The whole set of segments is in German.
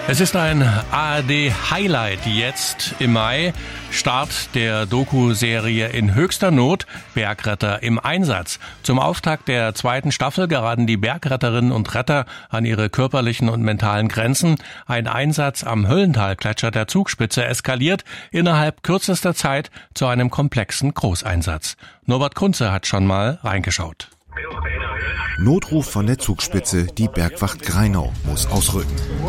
Es ist ein ARD-Highlight jetzt im Mai. Start der Doku-Serie In höchster Not, Bergretter im Einsatz. Zum Auftakt der zweiten Staffel geraten die Bergretterinnen und Retter an ihre körperlichen und mentalen Grenzen. Ein Einsatz am Höllentalgletscher der Zugspitze eskaliert innerhalb kürzester Zeit zu einem komplexen Großeinsatz. Norbert Kunze hat schon mal reingeschaut. Notruf von der Zugspitze, die Bergwacht Grainau muss ausrücken.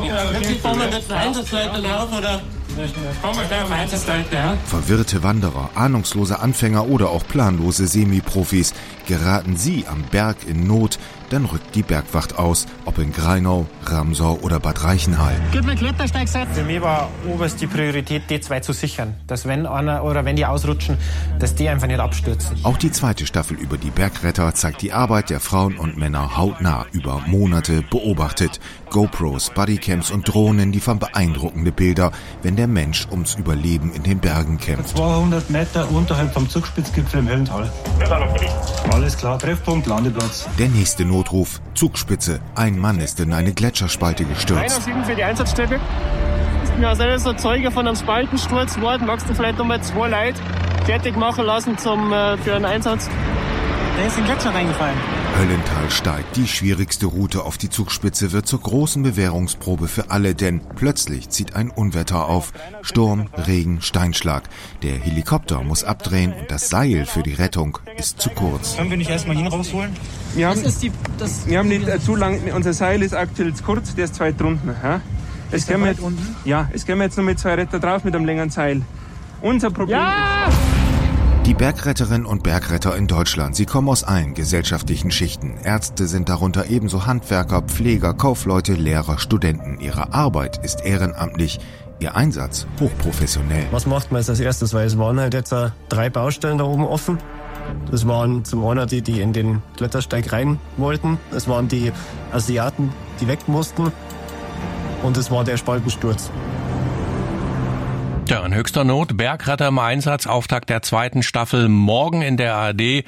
Verwirrte Wanderer, ahnungslose Anfänger oder auch planlose Semi-Profis. Geraten sie am Berg in Not, dann rückt die Bergwacht aus, ob in Grainau, Ramsau oder Bad Reichenhall. Für mich war oberste Priorität, die zwei zu sichern. Dass wenn einer oder wenn die ausrutschen, dass die einfach nicht abstürzen. Auch die zweite Staffel über die Bergretter zeigt die Arbeit der Frauen und Männer hautnah über Monate beobachtet. GoPros, Bodycams und Drohnen liefern beeindruckende Bilder, wenn der Mensch ums Überleben in den Bergen kämpft. 200 Meter unterhalb vom Zugspitzgipfel im Höllental. Alles klar, Treffpunkt, Landeplatz. Der nächste Notruf, Zugspitze. Ein Mann ist in eine Gletscherspalte gestürzt. 7 für die Einsatzstelle. Ich bin selber so Zeuge von einem Spaltensturz geworden. Magst du vielleicht nochmal 2 Leute fertig machen lassen für einen Einsatz? Der ist in den Gletscher reingefallen. Höllental steigt. Die schwierigste Route auf die Zugspitze wird zur großen Bewährungsprobe für alle, denn plötzlich zieht ein Unwetter auf. Sturm, Regen, Steinschlag. Der Helikopter muss abdrehen und das Seil für die Rettung ist zu kurz. Können wir nicht erstmal ihn rausholen? Wir haben nicht zu lang, unser Seil ist aktuell zu kurz, der ist zu weit drunten. Ja? Es können wir jetzt nur mit 2 Retter drauf mit einem längeren Seil. Unser Problem ist... Die Bergretterinnen und Bergretter in Deutschland, sie kommen aus allen gesellschaftlichen Schichten. Ärzte sind darunter ebenso Handwerker, Pfleger, Kaufleute, Lehrer, Studenten. Ihre Arbeit ist ehrenamtlich, ihr Einsatz hochprofessionell. Was macht man als erstes? Weil es waren halt jetzt 3 Baustellen da oben offen. Das waren zum einen die in den Klettersteig rein wollten. Es waren die Asiaten, die weg mussten. Und es war der Spaltensturz. Ja, in höchster Not, Bergretter im Einsatz, Auftakt der zweiten Staffel, morgen in der ARD,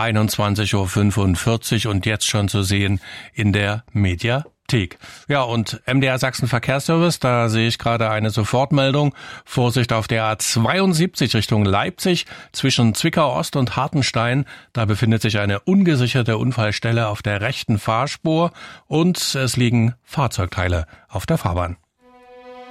21:45 Uhr und jetzt schon zu sehen in der Mediathek. Ja, und MDR Sachsen Verkehrsservice, da sehe ich gerade eine Sofortmeldung. Vorsicht auf der A72 Richtung Leipzig zwischen Zwickau Ost und Hartenstein. Da befindet sich eine ungesicherte Unfallstelle auf der rechten Fahrspur und es liegen Fahrzeugteile auf der Fahrbahn.